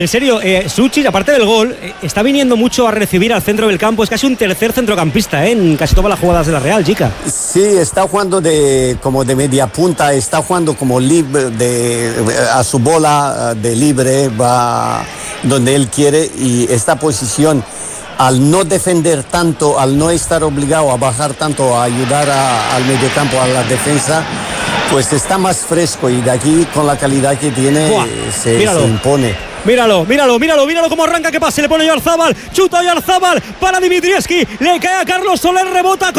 En serio, Suchich, aparte del gol, está viniendo mucho a recibir al centro del campo. Es casi un tercer centrocampista, en casi todas las jugadas de la Real, chica. Sí, está jugando como de media punta, está jugando como libre, a su bola de libre, va donde él quiere, y esta posición, al no defender tanto, al no estar obligado a bajar tanto, a ayudar al mediocampo, a la defensa, pues está más fresco, y de aquí, con la calidad que tiene, se impone. Míralo cómo arranca, que pase, le pone Oyarzábal, chuta Oyarzábal para Dimitrievski, le cae a Carlos Soler, rebota,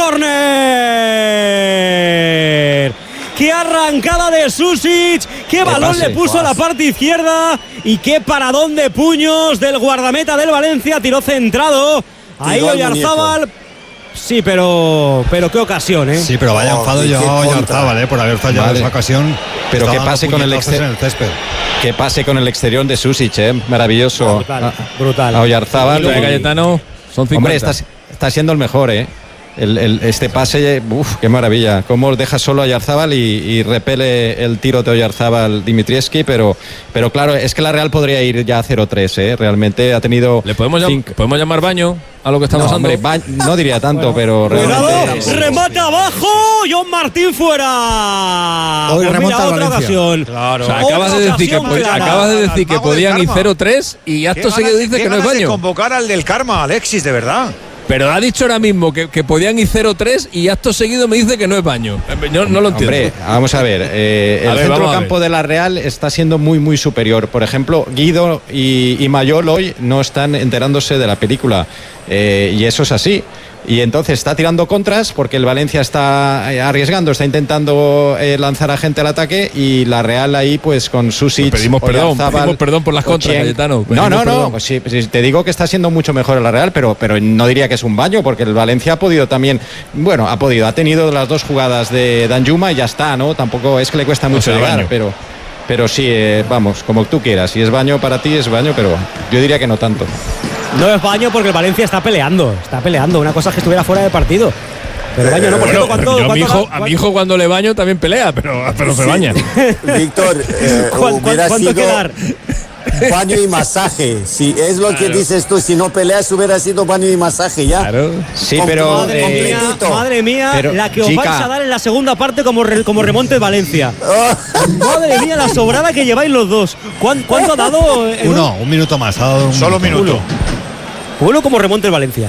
córner. Qué arrancada de Suchich, qué balón le puso a la parte izquierda, y qué paradón de puños del guardameta del Valencia, tiró centrado, ahí Oyarzábal. Sí, pero qué ocasión, ¿eh? Sí, pero vaya enfado llevaba Oyarzábal, por haber fallado esa ocasión. Pero que pase con el exterior. Que pase con el exterior de Suchich, maravilloso. Brutal. A Oyarzábal. Cayetano, son 50. Hombre, está siendo el mejor, este pase, qué maravilla. Cómo deja solo a Oyarzábal y repele el tiro de Oyarzábal Dimitrievski, pero claro, es que la Real podría ir ya a 0-3, realmente ha tenido. ¿Le podemos llamar baño a lo que está pasando? Hombre, no diría tanto, pero realmente. Remate abajo, John Martín fuera. Hoy remonta otra ocasión. Claro. O sea, acabas de decir que podían ir 0-3 y acto seguido dice que no es baño. De convocar al del karma, Alexis, de verdad. Pero ha dicho ahora mismo que podían ir 0-3 y acto seguido me dice que no es baño. Yo no lo entiendo. Hombre, vamos a ver. El centrocampo de la Real está siendo muy, muy superior. Por ejemplo, Guido y Mayol hoy no están enterándose de la película. Y eso es así. Y entonces está tirando contras porque el Valencia está arriesgando, está intentando lanzar a gente al ataque, y la Real ahí pues con Suchich, pedimos perdón por las contras, Cayetano. No, pues sí, te digo que está siendo mucho mejor la Real, pero no diría que es un baño, porque el Valencia ha podido también, ha tenido las dos jugadas de Danjuma y ya está, ¿no? Tampoco es que le cuesta mucho llegar, pero sí, vamos, como tú quieras. Si es baño para ti, es baño, pero yo diría que no tanto. No es baño porque el Valencia está peleando. Una cosa es que estuviera fuera de partido. Pero baño no, por ejemplo, a mi hijo cuando le baño también pelea, pero se baña. Víctor, hubiera sido quedar? Baño y masaje. Si es lo que dices tú, si no peleas hubiera sido baño y masaje ya. Claro. Sí, pero madre mía, la que os vais a dar en la segunda parte como remonte de Valencia. Madre mía, la sobrada que lleváis los dos. ¿Cuánto ha dado? Un minuto más. Ha dado solo un minuto. Uno como remonte de Valencia.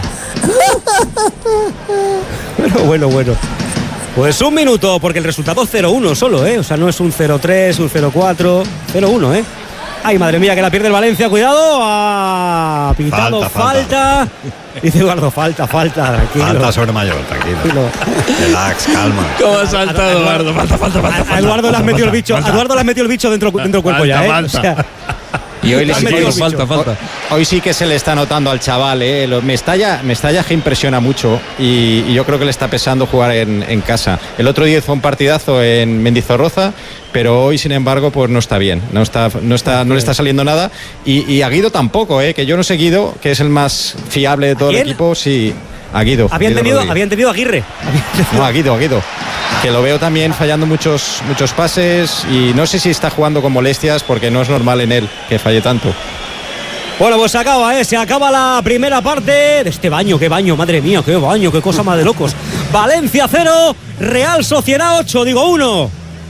Bueno. Pues un minuto, porque el resultado es 0-1 solo, O sea, no es un 0-3, un 0-4, 0-1, Ay, madre mía, que la pierde el Valencia, cuidado. Ha pitado falta. Dice Eduardo, falta, tranquilo. Falta sobre Mayol, tranquilo. Relax, calma. ¿Cómo ha saltado Eduardo? Falta. A Eduardo le has metido el bicho. A Eduardo le has metido el bicho dentro del cuerpo ya, O sea, y hoy falta. Hoy sí que se le está notando al chaval, Mestalla que impresiona mucho, y yo creo que le está pesando jugar en casa. El otro día fue un partidazo en Mendizorroza, pero hoy, sin embargo, pues no está bien. No le está saliendo nada, y a Guido tampoco, que yo no sé Guido, que es el más fiable de todo el equipo, sí. A Guido. Habían tenido a Aguirre. No, a Guido. Que lo veo también fallando muchos pases, y no sé si está jugando con molestias, porque no es normal en él que falle tanto. Bueno, pues se acaba la primera parte de este baño. Qué baño, madre mía, qué baño, qué cosa más de locos. Valencia 0, Real Sociedad 8, digo 1.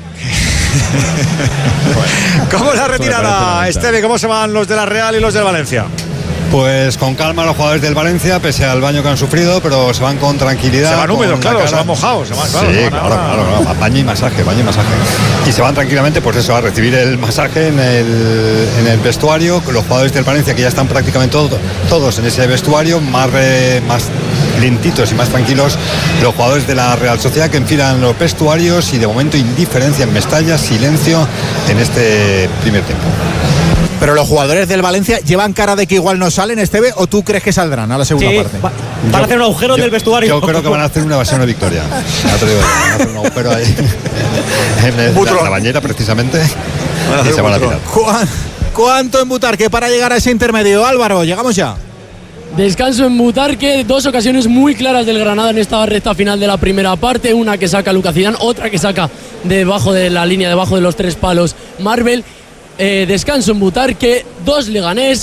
¿Cómo es la retirada, Esteve? ¿Cómo se van los de la Real y los del Valencia? Pues con calma los jugadores del Valencia, pese al baño que han sufrido, pero se van con tranquilidad. Se van húmedos, claro, se van mojados. Claro. Baño y masaje. Y se van tranquilamente, pues eso, a recibir el masaje en el vestuario. Los jugadores del Valencia, que ya están prácticamente todos en ese vestuario, más lentitos y más tranquilos los jugadores de la Real Sociedad, que enfilan los vestuarios, y de momento indiferencia en Mestalla, silencio en este primer tiempo. Pero los jugadores del Valencia llevan cara de que igual no salen, Esteve, ¿o tú crees que saldrán a la segunda parte? Van a hacer un agujero en el vestuario. Yo creo que van a hacer una evasión de Victoria. Ya te digo, van a hacer un agujero ahí en la bañera, precisamente, y se van a tirar. ¿Cuánto en Butarque para llegar a ese intermedio? Álvaro, llegamos ya. Descanso en Butarque, dos ocasiones muy claras del Granada en esta recta final de la primera parte, una que saca Lucas Zidane, otra que saca debajo de la línea, debajo de los tres palos Marvel. descanso en Butarque, 2 Leganés.